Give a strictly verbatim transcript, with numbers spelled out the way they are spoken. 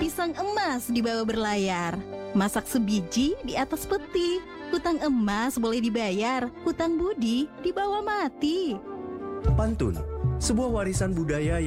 Pisang emas dibawa berlayar. Masak sebiji di atas peti. Hutang emas boleh dibayar, hutang budi dibawa mati. Pantun, sebuah warisan budaya